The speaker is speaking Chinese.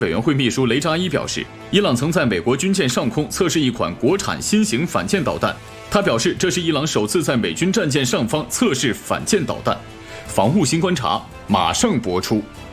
委员会秘书雷扎伊表示，伊朗曾在美国军舰上空测试一款国产新型反舰导弹。他表示，这是伊朗首次在美军战舰上方测试反舰导弹。防务新观察马上播出。